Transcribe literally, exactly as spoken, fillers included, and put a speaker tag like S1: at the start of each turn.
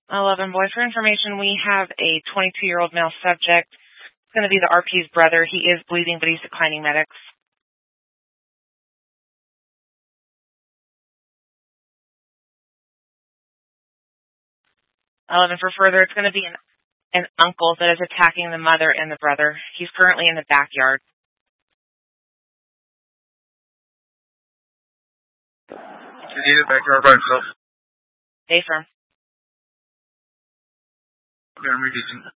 S1: eleven, boy, for information, we have a twenty-two-year-old male subject. It's going to be the R P's brother. He is bleeding, but he's declining medics. eleven, for further, it's going to be an, an uncle that is attacking the mother and the brother. He's currently in the backyard.
S2: Is he in the backyard by himself?
S1: Stay firm.
S2: Okay, I'm reducing.